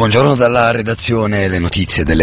Buongiorno dalla redazione, le notizie delle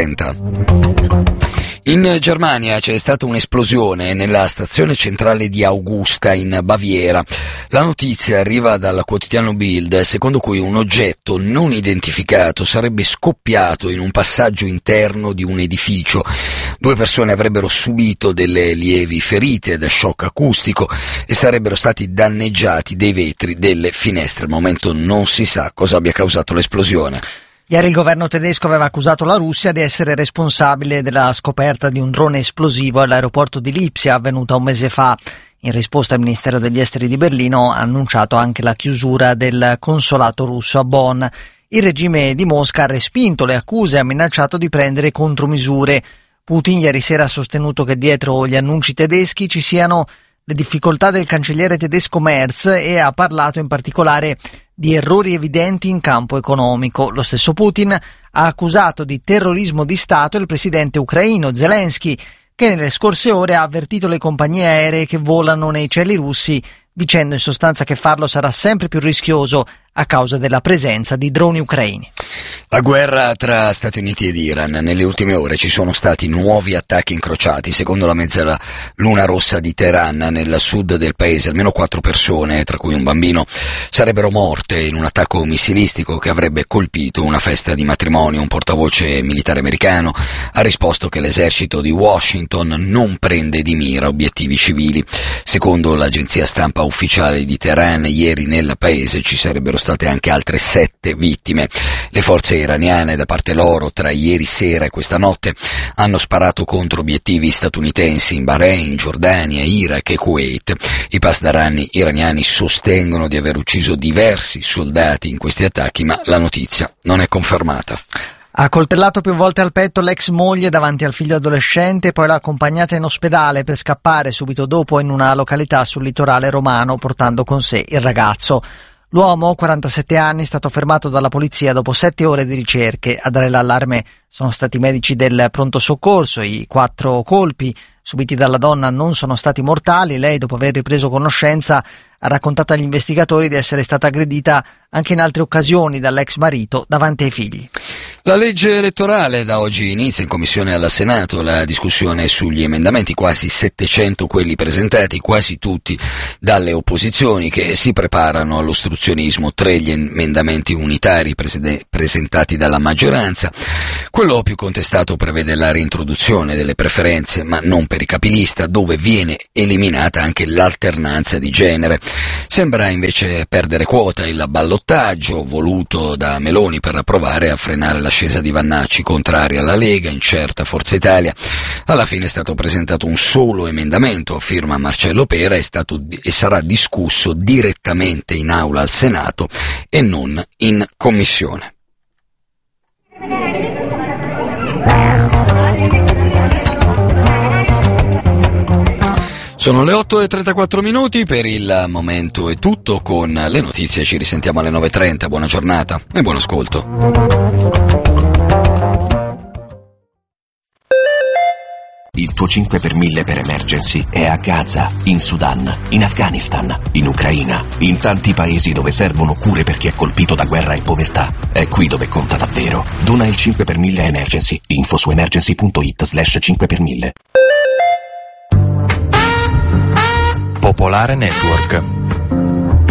8:30. In Germania c'è stata un'esplosione nella stazione centrale di Augusta in Baviera. La notizia arriva dal quotidiano Bild, secondo cui un oggetto non identificato sarebbe scoppiato in un passaggio interno di un edificio. 2 persone avrebbero subito delle lievi ferite da shock acustico e sarebbero stati danneggiati dei vetri delle finestre. Al momento non si sa cosa abbia causato l'esplosione. Ieri il governo tedesco aveva accusato la Russia di essere responsabile della scoperta di un drone esplosivo all'aeroporto di Lipsia avvenuta un mese fa. In risposta il Ministero degli Esteri di Berlino ha annunciato anche la chiusura del consolato russo a Bonn. Il regime di Mosca ha respinto le accuse e ha minacciato di prendere contromisure. Putin ieri sera ha sostenuto che dietro gli annunci tedeschi ci siano le difficoltà del cancelliere tedesco Merz e ha parlato in particolare di errori evidenti in campo economico. Lo stesso Putin ha accusato di terrorismo di Stato il presidente ucraino Zelensky, che nelle scorse ore ha avvertito le compagnie aeree che volano nei cieli russi, dicendo in sostanza che farlo sarà sempre più rischioso a causa della presenza di droni ucraini. La guerra tra Stati Uniti ed Iran. Nelle ultime ore ci sono stati nuovi attacchi incrociati. Secondo la Mezzaluna Rossa di Teheran, nel sud del paese, almeno 4 persone, tra cui un bambino, sarebbero morte in un attacco missilistico che avrebbe colpito una festa di matrimonio. Un portavoce militare americano ha risposto che l'esercito di Washington non prende di mira obiettivi civili. Secondo l'agenzia stampa ufficiale di Teheran, ieri nel paese ci sarebbero state anche altre 7 vittime. Le forze iraniane, da parte loro, tra ieri sera e questa notte, hanno sparato contro obiettivi statunitensi in Bahrain, Giordania, Iraq e Kuwait. I pasdarani iraniani sostengono di aver ucciso diversi soldati in questi attacchi, ma la notizia non è confermata. Ha coltellato più volte al petto l'ex moglie davanti al figlio adolescente, poi l'ha accompagnata in ospedale per scappare subito dopo in una località sul litorale romano, portando con sé il ragazzo. L'uomo, 47 anni, è stato fermato dalla polizia dopo 7 ore di ricerche. A dare l'allarme sono stati i medici del pronto soccorso. I 4 colpi subiti dalla donna non sono stati mortali. Lei, dopo aver ripreso conoscenza, ha raccontato agli investigatori di essere stata aggredita anche in altre occasioni dall'ex marito davanti ai figli. La legge elettorale da oggi inizia in commissione alla Senato la discussione sugli emendamenti, quasi 700 quelli presentati, quasi tutti dalle opposizioni che si preparano all'ostruzionismo. 3 gli emendamenti unitari presentati dalla maggioranza. Quello più contestato prevede la reintroduzione delle preferenze, ma non per i capilista, dove viene eliminata anche l'alternanza di genere. Sembra invece perdere quota il ballottaggio voluto da Meloni per provare a frenare l'ascesa di Vannacci, contraria alla Lega, incerta Forza Italia. Alla fine è stato presentato un solo emendamento a firma Marcello Pera e sarà discusso direttamente in aula al Senato e non in commissione. Sono le 8:34, per il momento è tutto. Con le notizie ci risentiamo alle 9:30. Buona giornata e buon ascolto. Il tuo 5 per 1000 per emergency è a Gaza, in Sudan, in Afghanistan, in Ucraina, in tanti paesi dove servono cure per chi è colpito da guerra e povertà. È qui dove conta davvero. Dona il 5 per 1000 emergency. Info su emergency.it/5 per 1000. Popolare Network.